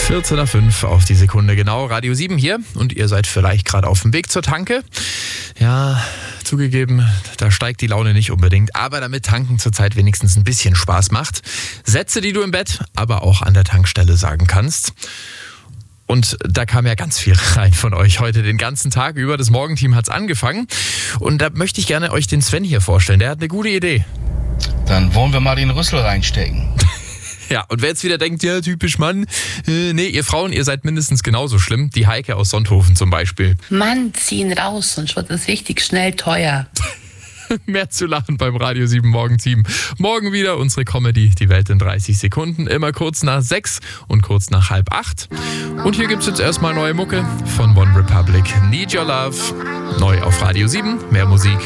4:05 auf die Sekunde genau. Radio 7 hier und ihr seid vielleicht gerade auf dem Weg zur Tanke. Ja, zugegeben, da steigt die Laune nicht unbedingt. Aber damit Tanken zurzeit wenigstens ein bisschen Spaß macht. Sätze, die du im Bett, aber auch an der Tankstelle sagen kannst. Und da kam ja ganz viel rein von euch heute den ganzen Tag über. Das Morgenteam hat's angefangen. Und da möchte ich gerne euch den Sven hier vorstellen. Der hat eine gute Idee. Dann wollen wir mal den Rüssel reinstecken. Ja, und wer jetzt wieder denkt, ja, typisch Mann, nee, ihr Frauen, ihr seid mindestens genauso schlimm. Die Heike aus Sonthofen zum Beispiel. Mann, zieh ihn raus, sonst wird es richtig schnell teuer. Mehr zu lachen beim Radio 7 Morgenteam. Morgen wieder unsere Comedy, die Welt in 30 Sekunden. Immer kurz nach 6 und kurz nach 7:30. Und hier gibt's jetzt erstmal neue Mucke von One Republic. Need Your Love. Neu auf Radio 7. Mehr Musik